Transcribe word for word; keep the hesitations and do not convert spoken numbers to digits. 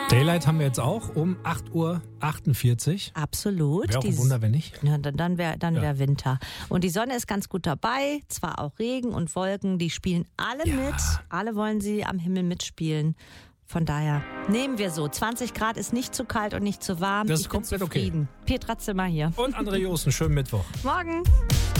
Daylight haben wir jetzt auch um acht Uhr achtundvierzig. Absolut. Wäre auch ein Wunder, wenn nicht. Ja, dann dann wäre dann Ja. wär Winter. Und die Sonne ist ganz gut dabei. Zwar auch Regen und Wolken, die spielen alle Ja. mit. Alle wollen sie am Himmel mitspielen. Von daher nehmen wir so. zwanzig Grad ist nicht zu kalt und nicht zu warm. Das ist ich bin komplett okay. zufrieden. Petra Zimmer hier. Und André Josten, schönen Mittwoch. Morgen.